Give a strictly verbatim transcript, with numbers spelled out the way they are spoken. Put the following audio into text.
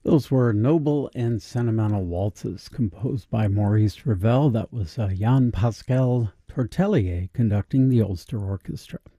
Those were Noble and Sentimental Waltzes, composed by Maurice Ravel. That was uh, Jan Pascal Tortelier conducting the Ulster Orchestra.